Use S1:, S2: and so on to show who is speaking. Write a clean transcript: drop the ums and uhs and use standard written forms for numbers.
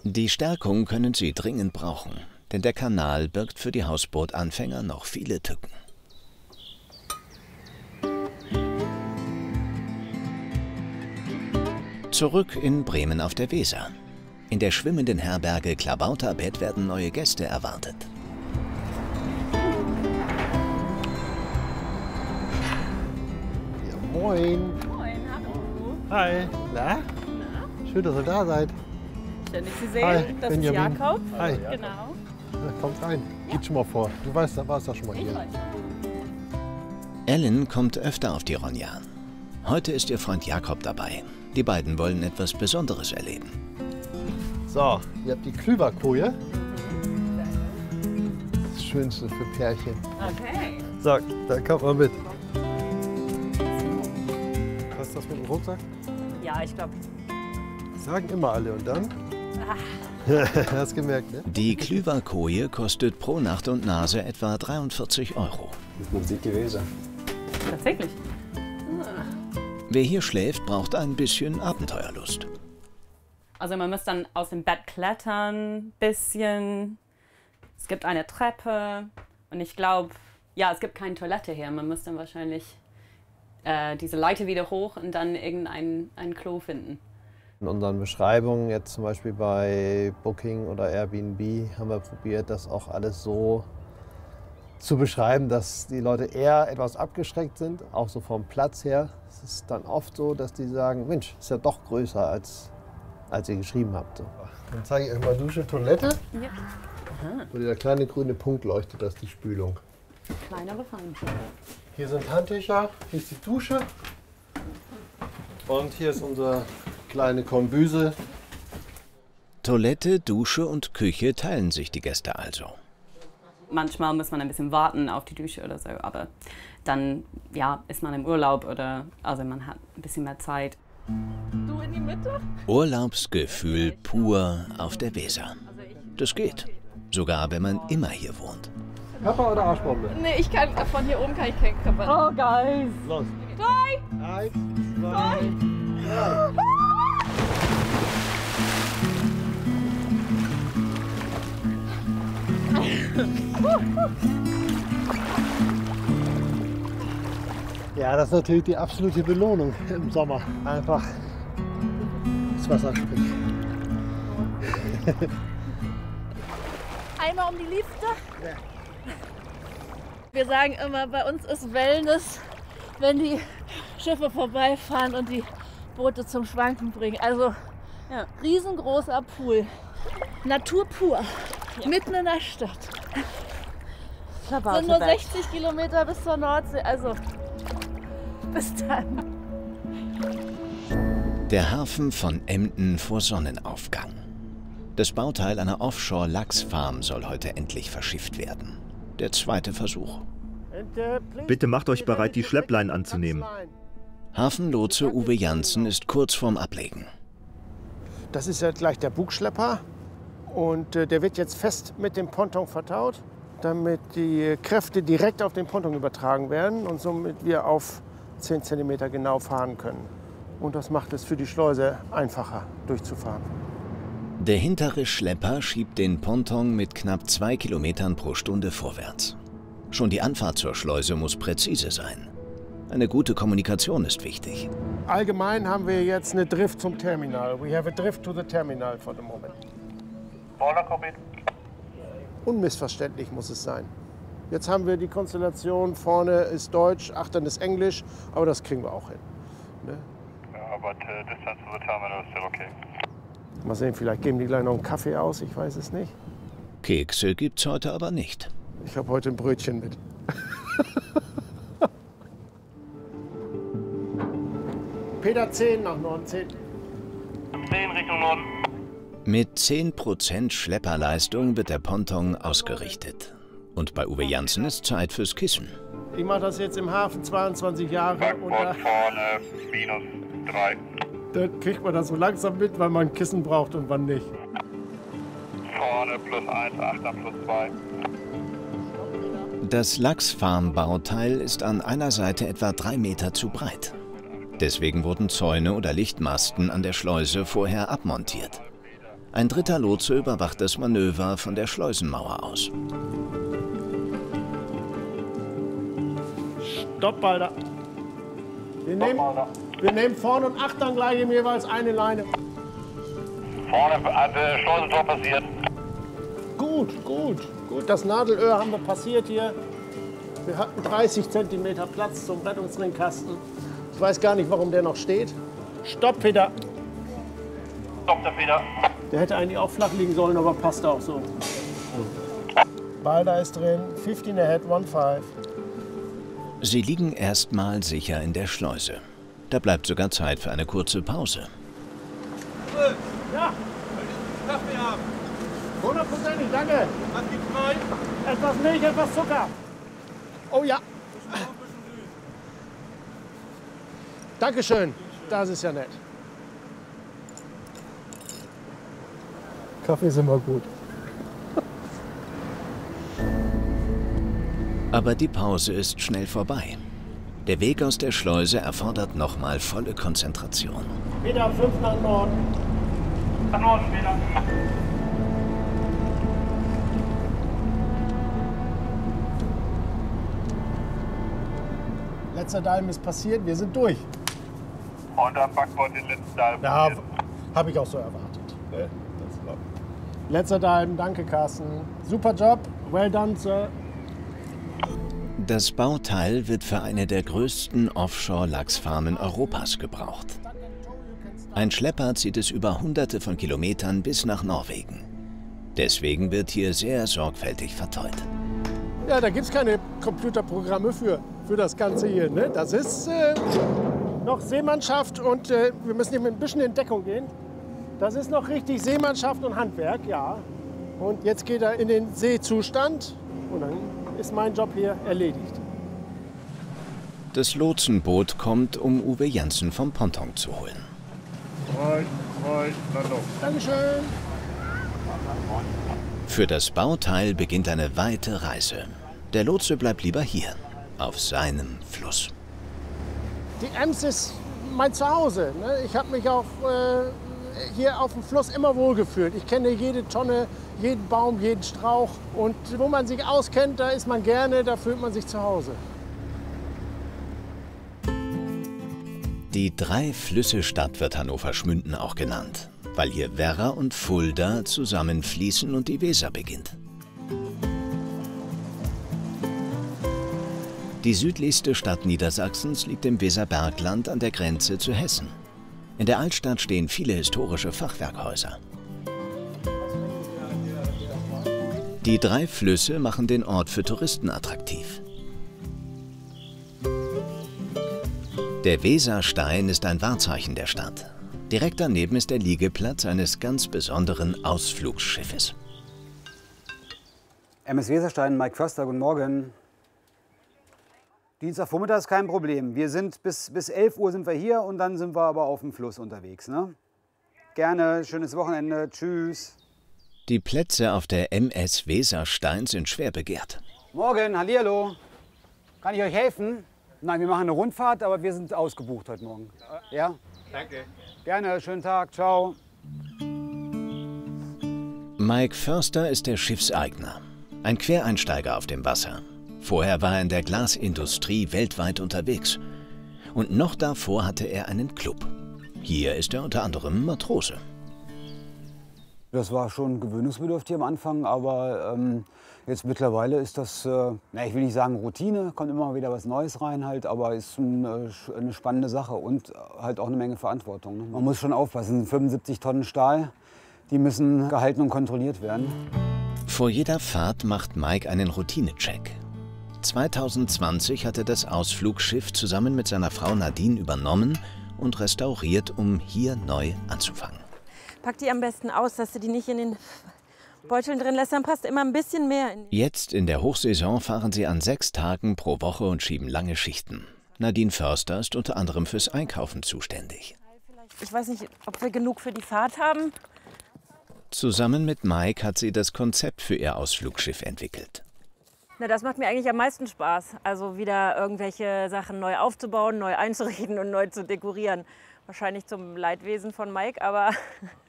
S1: Die Stärkung können sie dringend brauchen, denn der Kanal birgt für die Hausbootanfänger noch viele Tücken. Zurück in Bremen auf der Weser. In der schwimmenden Herberge Klabauterbett werden neue Gäste erwartet.
S2: Ja, moin.
S3: Moin, hallo.
S2: Hi. Na? Schön, dass ihr da seid.
S3: Schön, dich zu sehen.
S2: Hi,
S3: Das
S2: Benjamin.
S3: ist Jakob.
S2: Hi.
S3: Genau.
S2: Na, kommt rein. Geht schon mal vor. Du weißt, da warst du schon mal
S3: Ich
S2: hier.
S3: weiß.
S1: Ellen kommt öfter auf die Ronja. Heute ist ihr Freund Jakob dabei. Die beiden wollen etwas Besonderes erleben.
S2: So, ihr habt die Klüverkoje. Das Schönste für Pärchen.
S3: Okay.
S2: So, da kommt mal mit. Was ist das mit dem Rucksack?
S3: Ja, ich glaube.
S2: Sagen immer alle und dann? Hast gemerkt, ne?
S1: Die Klüverkoje kostet pro Nacht und Nase etwa 43 €.
S4: Man sieht die Weser.
S3: Tatsächlich.
S1: Wer hier schläft, braucht ein bisschen Abenteuerlust.
S3: Also man muss dann aus dem Bett klettern, bisschen. Es gibt eine Treppe und ich glaube, ja, es gibt keine Toilette hier. Man muss dann wahrscheinlich diese Leiter wieder hoch und dann ein Klo finden.
S2: In unseren Beschreibungen, jetzt zum Beispiel bei Booking oder Airbnb, haben wir probiert, das auch alles so zu beschreiben, dass die Leute eher etwas abgeschreckt sind, auch so vom Platz her. Es ist dann oft so, dass die sagen, Mensch, ist ja doch größer, als ihr geschrieben habt. So. Dann zeige ich euch mal Dusche, Toilette.
S3: Ja.
S2: Wo der kleine grüne Punkt leuchtet, das ist die Spülung.
S3: Kleinere Fein.
S2: Hier sind Handtücher, hier ist die Dusche. Und hier ist unsere kleine Kombüse.
S1: Toilette, Dusche und Küche teilen sich die Gäste also.
S3: Manchmal muss man ein bisschen warten auf die Dusche oder so, aber dann ja, ist man im Urlaub oder also man hat ein bisschen mehr Zeit. Du in die Mitte?
S1: Urlaubsgefühl pur auf der Weser. Das geht, sogar wenn man immer hier wohnt.
S2: Papa oder Arschbombe?
S5: Nee, ich kann von hier oben kann ich keinen Körper.
S3: Oh, guys!
S2: Los.
S5: 3,
S2: 1, 2, 3. Ja, das ist natürlich die absolute Belohnung im Sommer. Einfach ins Wasser springen.
S5: einmal um die Lifte. Wir sagen immer, bei uns ist Wellness, wenn die Schiffe vorbeifahren und die Boote zum Schwanken bringen. Also ja, riesengroßer Pool. Natur pur. Ja. Mitten in der Stadt. Es sind nur 60 Kilometer bis zur Nordsee. Also bis dann.
S1: Der Hafen von Emden vor Sonnenaufgang. Das Bauteil einer Offshore-Lachsfarm soll heute endlich verschifft werden. Der zweite Versuch.
S6: Bitte macht euch bereit, die Schlepplein anzunehmen.
S1: Hafenlotse Uwe Janssen ist kurz vorm Ablegen.
S7: Das ist ja gleich der Bugschlepper und der wird jetzt fest mit dem Ponton vertaut, damit die Kräfte direkt auf den Ponton übertragen werden und somit wir auf 10 cm genau fahren können. Und das macht es für die Schleuse einfacher durchzufahren.
S1: Der hintere Schlepper schiebt den Ponton mit knapp 2 Kilometern pro Stunde vorwärts. Schon die Anfahrt zur Schleuse muss präzise sein. Eine gute Kommunikation ist wichtig.
S7: Allgemein haben wir jetzt eine Drift zum Terminal. We have a drift to the terminal for the moment. Unmissverständlich muss es sein. Jetzt haben wir die Konstellation, vorne ist Deutsch, achtern ist Englisch, aber das kriegen wir auch hin. Ne?
S8: But distance to the terminal is still okay.
S7: Mal sehen, vielleicht geben die gleich noch einen Kaffee aus, ich weiß es nicht.
S1: Kekse gibt's heute aber nicht.
S7: Ich habe heute ein Brötchen mit. Peter 10 nach Norden, 10.
S8: 10 Richtung Norden.
S1: Mit 10% Schlepperleistung wird der Ponton ausgerichtet. Und bei Uwe Janssen ist Zeit fürs Kissen.
S7: Ich mache das jetzt im Hafen 22 Jahre und
S8: Backbord vorne -3.
S7: da kriegt man das so langsam mit, weil man Kissen braucht und wann nicht.
S8: Vorne +1, Achter +2.
S1: Das Lachsfarm-Bauteil ist an einer Seite etwa 3 Meter zu breit. Deswegen wurden Zäune oder Lichtmasten an der Schleuse vorher abmontiert. Ein dritter Lotse überwacht das Manöver von der Schleusenmauer aus.
S7: Stopp, Balder. Wir nehmen vorne und achtern gleich jeweils eine Leine.
S8: Vorne, Schleusentor passiert.
S7: Gut. Das Nadelöhr haben wir passiert hier. Wir hatten 30 cm Platz zum Rettungsringkasten. Ich weiß gar nicht, warum der noch steht. Stopp, Peter.
S8: Stopp, der Peter.
S7: Der hätte eigentlich auch flach liegen sollen, aber passt auch so. Balder ist drin. 15 ahead, 1-5.
S1: Sie liegen erstmal sicher in der Schleuse. Da bleibt sogar Zeit für eine kurze Pause.
S7: Ja.
S4: Kaffee haben.
S7: 100%ig, danke.
S4: Was gibt's rein?
S7: Etwas Milch, etwas Zucker. Oh ja. Dankeschön. Das ist ja nett. Kaffee ist immer gut.
S1: Aber die Pause ist schnell vorbei. Der Weg aus der Schleuse erfordert nochmal volle Konzentration.
S7: Peter, 5 nach Norden.
S8: Nach Norden, Peter.
S7: Letzter Dalm ist passiert, wir sind durch.
S8: Und am Backbord den letzten Teil.
S7: Ja, habe ich auch so erwartet. Letzter Dalm, danke Carsten. Super Job, well done, Sir.
S1: Das Bauteil wird für eine der größten Offshore-Lachsfarmen Europas gebraucht. Ein Schlepper zieht es über Hunderte von Kilometern bis nach Norwegen. Deswegen wird hier sehr sorgfältig verteut.
S7: Ja, da gibt es keine Computerprogramme für das Ganze hier. Ne? Das ist noch Seemannschaft und wir müssen hier mit ein bisschen in Deckung gehen. Das ist noch richtig Seemannschaft und Handwerk, ja. Und jetzt geht er in den Seezustand und dann ist mein Job hier erledigt.
S1: Das Lotsenboot kommt, um Uwe Jansen vom Ponton zu holen.
S7: Dankeschön.
S1: Für das Bauteil beginnt eine weite Reise. Der Lotse bleibt lieber hier, auf seinem Fluss.
S7: Die Ems ist mein Zuhause. Ne? Ich habe mich auch hier auf dem Fluss immer wohlgefühlt. Ich kenne jede Tonne, jeden Baum, jeden Strauch. Und wo man sich auskennt, da ist man gerne, da fühlt man sich zu Hause.
S1: Die Drei-Flüsse-Stadt wird Hannover-Schmünden auch genannt, weil hier Werra und Fulda zusammenfließen und die Weser beginnt. Die südlichste Stadt Niedersachsens liegt im Weserbergland an der Grenze zu Hessen. In der Altstadt stehen viele historische Fachwerkhäuser. Die drei Flüsse machen den Ort für Touristen attraktiv. Der Weserstein ist ein Wahrzeichen der Stadt. Direkt daneben ist der Liegeplatz eines ganz besonderen Ausflugsschiffes.
S9: MS Weserstein, Mike Förster, guten Morgen. Dienstagvormittag ist kein Problem. Wir sind bis 11 Uhr sind wir hier und dann sind wir aber auf dem Fluss unterwegs. Ne? Gerne, schönes Wochenende, tschüss.
S1: Die Plätze auf der MS Weserstein sind schwer begehrt.
S9: Morgen, hallihallo. Kann ich euch helfen? Nein, wir machen eine Rundfahrt, aber wir sind ausgebucht heute Morgen. Ja?
S4: Danke.
S9: Gerne, schönen Tag, ciao.
S1: Mike Förster ist der Schiffseigner, ein Quereinsteiger auf dem Wasser. Vorher war er in der Glasindustrie weltweit unterwegs. Und noch davor hatte er einen Club. Hier ist er unter anderem Matrose.
S9: Das war schon gewöhnungsbedürftig am Anfang, aber jetzt mittlerweile ist das, ich will nicht sagen Routine, kommt immer wieder was Neues rein halt, aber ist eine spannende Sache und halt auch eine Menge Verantwortung. Ne? Man muss schon aufpassen, 75 Tonnen Stahl, die müssen gehalten und kontrolliert werden.
S1: Vor jeder Fahrt macht Mike einen Routinecheck. 2020 hat er das Ausflugsschiff zusammen mit seiner Frau Nadine übernommen und restauriert, um hier neu anzufangen.
S10: Pack die am besten aus, dass du die nicht in den Beuteln drin lässt, dann passt immer ein bisschen mehr.
S1: Jetzt in der Hochsaison fahren sie an 6 Tagen pro Woche und schieben lange Schichten. Nadine Förster ist unter anderem fürs Einkaufen zuständig.
S10: Ich weiß nicht, ob wir genug für die Fahrt haben.
S1: Zusammen mit Mike hat sie das Konzept für ihr Ausflugsschiff entwickelt.
S10: Na, das macht mir eigentlich am meisten Spaß. Also wieder irgendwelche Sachen neu aufzubauen, neu einzurichten und neu zu dekorieren. Wahrscheinlich zum Leidwesen von Mike, aber